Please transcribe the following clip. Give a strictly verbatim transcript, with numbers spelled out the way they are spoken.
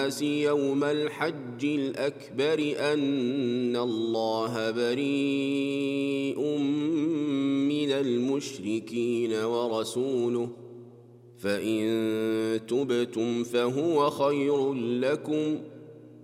يوم الحج الأكبر أن الله بريء من المشركين ورسوله، فإن تبتم فهو خير لكم،